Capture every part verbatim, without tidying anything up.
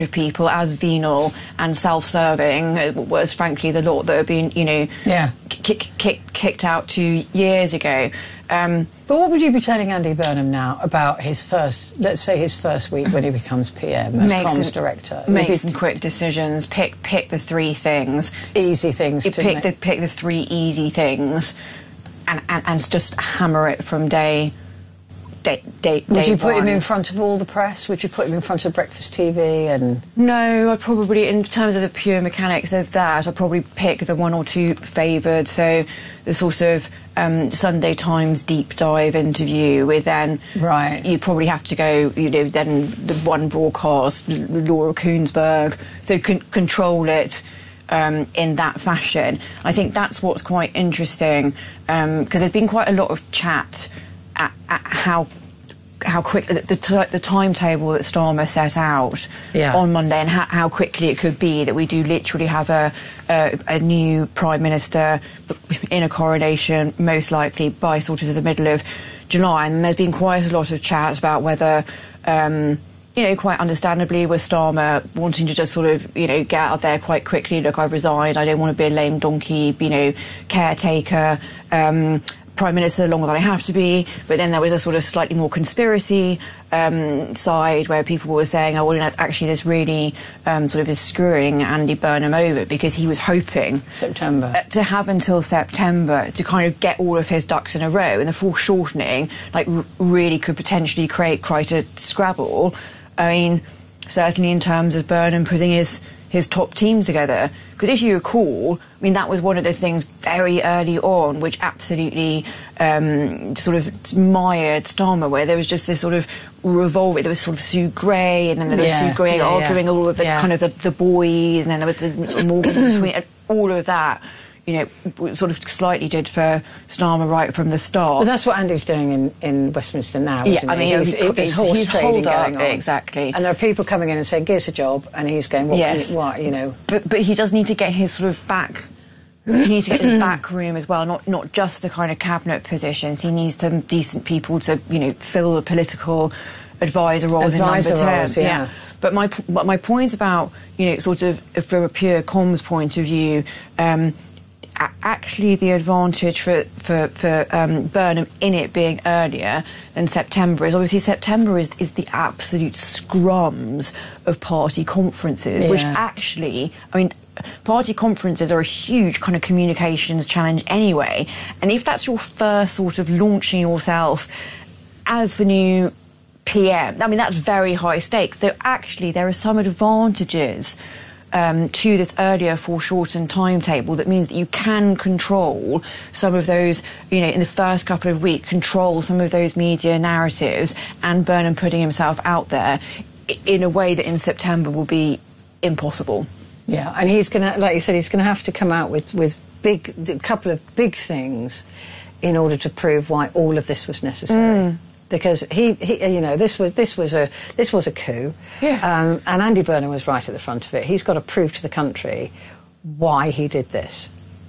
people as venal and self-serving was frankly the lot that had been, you know, yeah. kick, kick, kicked out two years ago. Um, but what would you be telling Andy Burnham now about his first, let's say his first week when he becomes P M as comms some, director? Make be, some quick decisions. Pick pick the three things. Easy things. You to pick make. the pick the three easy things, and and, and just hammer it from day. Day, day, Would day you put one. him in front of all the press? Would you put him in front of Breakfast T V? And no, I'd probably, in terms of the pure mechanics of that, I'd probably pick the one or two favoured. So the sort of um, Sunday Times deep dive interview with then right. you probably have to go, you know, then the one broadcast, Laura Kuenssberg. So con control it. Um, in that fashion. I think that's what's quite interesting because um, there's been quite a lot of chat at, at how how quick the, the, the timetable that Starmer set out yeah. on Monday and how, how quickly it could be that we do literally have a, a, a new Prime Minister in a coronation, most likely by sort of the middle of July. And there's been quite a lot of chat about whether um, you know, quite understandably, with Starmer wanting to just sort of, you know, get out there quite quickly. Look, I've resigned. I don't want to be a lame donkey, you know, caretaker, um, Prime Minister longer than I have to be. But then there was a sort of slightly more conspiracy um, side where people were saying, oh, well, actually, this really um, sort of is screwing Andy Burnham over because he was hoping September to have until September to kind of get all of his ducks in a row. And the foreshortening, like, r really could potentially create quite a scrabble. I mean, certainly in terms of Burnham putting his his top team together. Because if you recall, I mean, that was one of the things very early on which absolutely um, sort of mired Starmer, where there was just this sort of revolving. There was sort of Sue Gray, and then there was yeah, Sue Gray yeah, arguing yeah. all of the yeah. kind of the, the boys, and then there was the sort of Morgan between, and all of that. You know, sort of slightly did for Starmer right from the start. But that's what Andy's doing in, in Westminster now, isn't yeah, I mean, he's, he's, there's horse he's trading up, going on. Exactly. And there are people coming in and saying, "Here's a job," and he's going, "What? Yes. Can you, what? You know?" But but he does need to get his sort of back. He needs to get his back room as well, not not just the kind of cabinet positions. He needs some decent people to, you know, fill the political advisor roles advisor in number roles, ten. yeah. yeah. But my but my point about, you know, sort of from a pure comms point of view. Um, Actually, the advantage for for, for um, Burnham in it being earlier than September is obviously September is is the absolute scrums of party conferences, yeah. which actually, I mean, party conferences are a huge kind of communications challenge anyway. And if that's your first sort of launching yourself as the new P M, I mean, that's very high stakes. So actually, there are some advantages Um, to this earlier foreshortened timetable that means that you can control some of those, you know, in the first couple of weeks, control some of those media narratives, and Burnham putting himself out there in a way that in September will be impossible. Yeah, and he's going to, like you said, he's going to have to come out with, with big, a couple of big things in order to prove why all of this was necessary. Mm. Because he, he, you know, this was this was a this was a coup, yeah. um, and Andy Burnham was right at the front of it. He's got to prove to the country why he did this,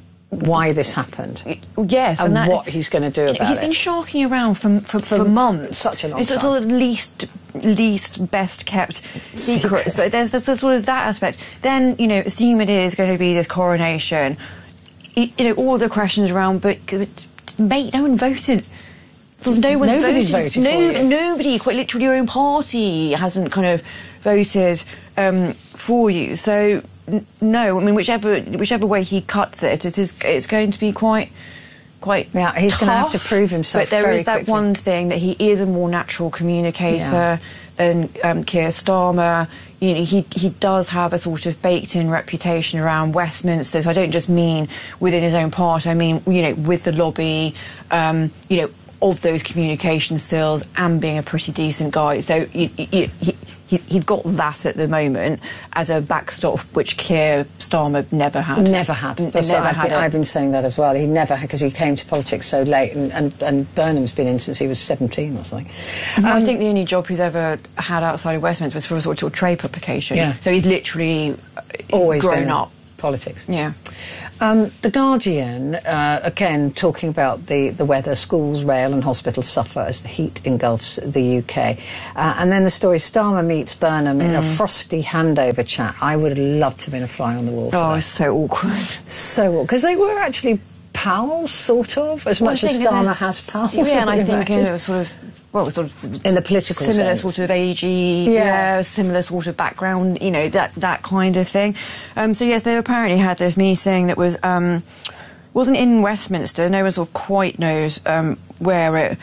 why this happened, yes, and, and that, what he's going to do about he's it. He's been sharking around for for, for, for months, such a long it's time. It's sort of least least best kept secret. So there's, there's sort of that aspect. Then, you know, assume it is going to be this coronation. You, you know, all the questions around, but, but mate, no one voted. Sort of no one's Nobody's voted. voted no, for you. Nobody, quite literally your own party hasn't kind of voted um, for you. So n no, I mean, whichever whichever way he cuts it, it is it's going to be quite quite. Yeah, he's going to have to prove himself. But there very is that quickly. one thing that he is a more natural communicator Yeah. than um, Keir Starmer. You know, he he does have a sort of baked-in reputation around Westminster. So I don't just mean within his own party. I mean, you know, with the lobby. Um, you know. Of those communication skills and being a pretty decent guy. So you, you, he, he, he's got that at the moment as a backstop, which Keir Starmer never had. Never had. That's never I've, had been, I've been saying that as well. He never had, because he came to politics so late, and, and, and Burnham's been in since he was seventeen or something. Um, I Um, think the only job he's ever had outside of Westminster was for a sort of trade publication. Yeah. So he's literally always grown been up politics. Yeah. Um, the Guardian, uh, again, talking about the, the weather, schools, rail and hospitals suffer as the heat engulfs the U K. Uh, and then the story, Starmer meets Burnham mm. in a frosty handover chat. I would have loved to have been a fly on the wall for Oh, that. it's so awkward. So awkward. Because they were actually pals, sort of, as well, much as Starmer has pals. Yeah, and I think imagine. it was sort of... Well, sort of in the political similar sense. sort of agey, yeah. yeah, similar sort of background, you know, that that kind of thing. Um, so yes, they apparently had this meeting that was um, wasn't in Westminster. No one sort of quite knows um, where it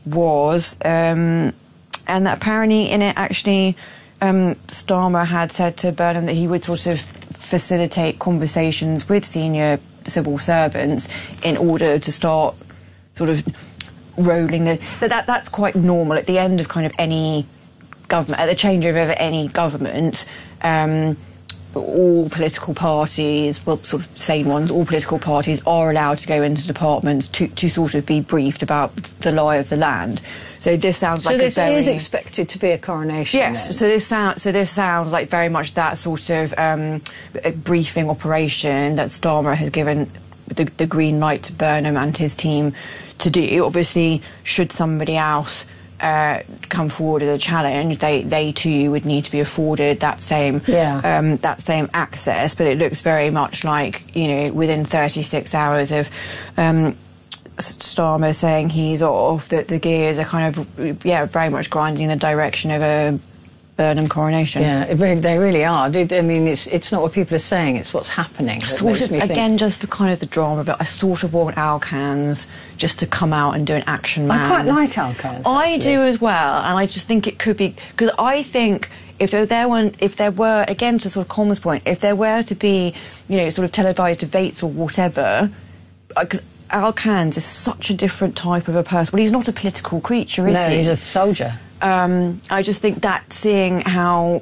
was, um, and that apparently in it actually um, Starmer had said to Burnham that he would sort of facilitate conversations with senior civil servants in order to start sort of rolling the that, that that's quite normal at the end of kind of any government, at the changeover of any government. Um, all political parties, well, sort of sane ones, all political parties are allowed to go into departments to, to sort of be briefed about the lie of the land. So this sounds so like this a very, is expected to be a coronation. Yes. Then. So this sounds so this sounds like very much that sort of um, a briefing operation that Starmer has given the, the green light to Burnham and his team to do. Obviously, should somebody else uh, come forward with a challenge, they they too would need to be afforded that same yeah. um, that same access. But it looks very much like, you know, within thirty-six hours of um, Starmer saying he's off, that the gears are kind of yeah very much grinding in the direction of a Burnham coronation. Yeah, it really, they really are. I mean, it's it's not what people are saying; it's what's happening. That sort makes of me think. again, just the kind of the drama of it. I sort of want Al Cairns just to come out and do an action man. I quite like Al Cairns. I actually. do as well, and I just think it could be because I think if there, there were if there were again to sort of Colm's point, if there were to be, you know, sort of televised debates or whatever, because Al Cairns is such a different type of a person. Well, he's not a political creature, is no, he? No, he's a soldier. Um, I just think that seeing how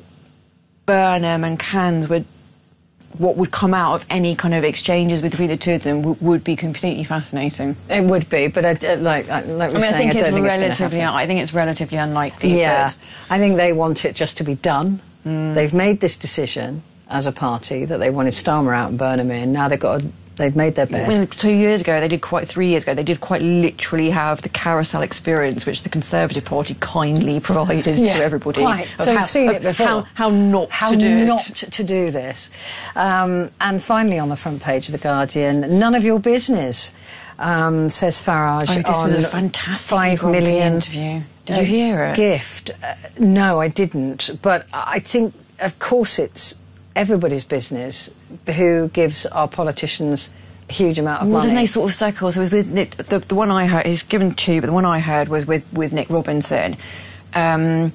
Burnham and Cairns would, what would come out of any kind of exchanges between the two of them w would be completely fascinating. It would be, but I, uh, like, like we're I mean, saying, I think I it's don't think relatively. It's I think it's relatively unlikely. Yeah, but I think they want it just to be done. Mm. They've made this decision as a party that they wanted Starmer out and Burnham in. Now they've got. A, They've made their bed. When two years ago, they did quite three years ago, they did quite literally have the carousel experience, which the Conservative Party kindly provided yeah, to everybody. Quite. So how, we've seen it before. How, how not how to do not it. to do this. Um, and finally, on the front page of the Guardian, none of your business, um, says Farage. Oh, this on was a fantastic five million interview. Did you hear it? Gift. Uh, no, I didn't. But I think, of course, it's everybody's business who gives our politicians a huge amount of well, money. Then they sort of circle. So it was with Nick, the, the one I heard, he's given two, but the one I heard was with, with Nick Robinson. Um,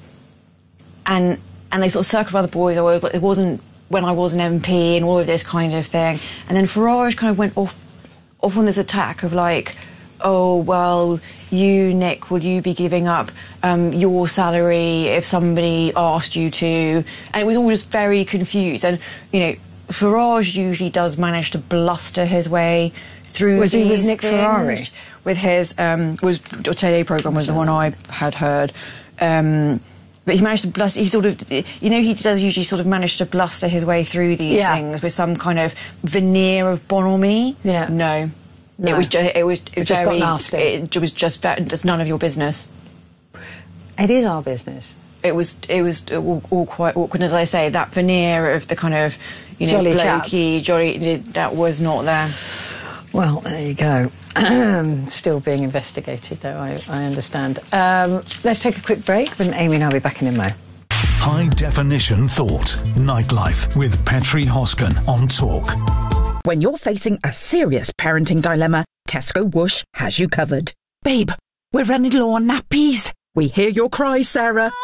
and and they sort of circled other boys, or it wasn't when I was an M P and all of this kind of thing. And then Farage kind of went off, off on this attack of like, oh, well, you, Nick, will you be giving up um, your salary if somebody asked you to? And it was all just very confused. And, you know, Farage usually does manage to bluster his way through Was he with these Nick things. Ferrari? With his, um, was, your Today programme was the one I had heard. Um, but he managed to bluster, he sort of, you know, he does usually sort of manage to bluster his way through these yeah. things with some kind of veneer of bonhomie. Yeah. No. No. It was. Ju it was. It just very, got nasty. It was just. It's none of your business. It is our business. It was. It was all, all quite awkward, as I say. That veneer of the kind of, you know, Jolly blokey, chap. jolly. That was not there. Well, there you go. Still being investigated, though. I, I understand. Um, let's take a quick break, and Amy and I'll be back in a mo. High Definition Thought Nightlife with Petri Hosken on Talk. When you're facing a serious parenting dilemma, Tesco Whoosh has you covered. Babe, we're running low on nappies. We hear your cries, Sarah.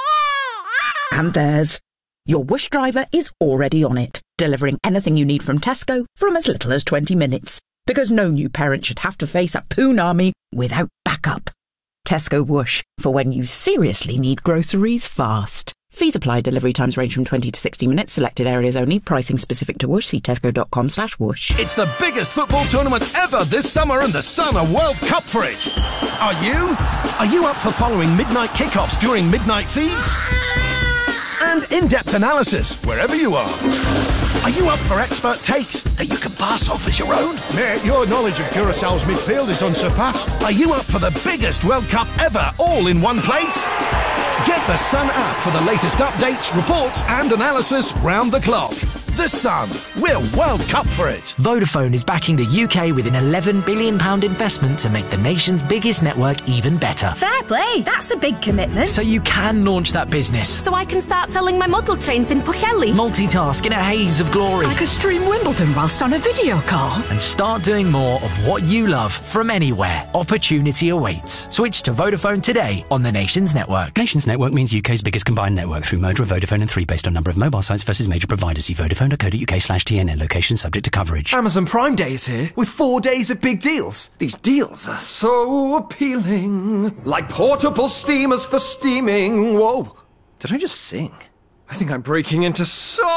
And theirs. Your Whoosh driver is already on it, delivering anything you need from Tesco from as little as twenty minutes. Because no new parent should have to face a poon army without backup. Tesco Whoosh, for when you seriously need groceries fast. Fees apply. Delivery times range from twenty to sixty minutes. Selected areas only. Pricing specific to Whoosh. See tesco.com slash whoosh. It's the biggest football tournament ever this summer, and the Sun are World Cup for it. Are you? Are you up for following midnight kickoffs during midnight feeds? and in-depth analysis wherever you are. Are you up for expert takes that you can pass off as your own? Mate, your knowledge of Curaçao's midfield is unsurpassed. Are you up for the biggest World Cup ever, all in one place? Get the Sun app for the latest updates, reports and analysis round the clock. The Sun. We're World Cup for it. Vodafone is backing the U K with an eleven billion pounds investment to make the nation's biggest network even better. Fair play, that's a big commitment. So you can launch that business. So I can start selling my model trains in Pwllheli. Multitask in a haze of glory. I could stream Wimbledon whilst on a video call. And start doing more of what you love from anywhere. Opportunity awaits. Switch to Vodafone today on the Nations Network. Nations Network means U K's biggest combined network through merger of Vodafone and three based on number of mobile sites versus major providers. See Vodafone dot co dot uk slash T N N. Location subject to coverage. Amazon Prime Day is here with four days of big deals. These deals are so appealing. Like portable steamers for steaming. Whoa. Did I just sing? I think I'm breaking into so